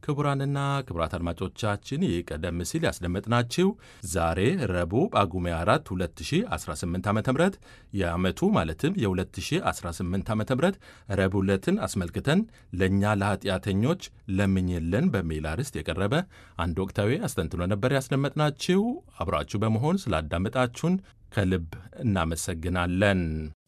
ክቡራንና ክቡራት አድማጮቻችን ቀደም ሲል ያስደመጥናችሁ ዛሬ ረቡዕ ጳጉሜ 4 2018 ዓ.ም የዓመቱ ማለትም የ2018 ዓ.ም ረቡዕ ዕለትን አስመልክተን ለእኛ ለኃጢአተኞች ለምኝልን በሚል አርዕስት የቀረበ አንድ ወቅታዊ አስተንትኖ ነበር ያስደመጥናችሁ። አብራችሁ በመሆን ስላዳመጣችሁን ከልብ እናመሰግናለን።